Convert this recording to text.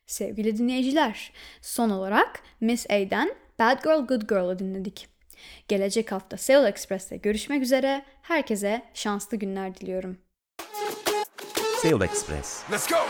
Sevgili dinleyiciler, son olarak Miss A'den Bad Girl Good Girl'ı dinledik. Gelecek hafta Seoul Express'te görüşmek üzere. Herkese şanslı günler diliyorum. Seoul Express. Let's go!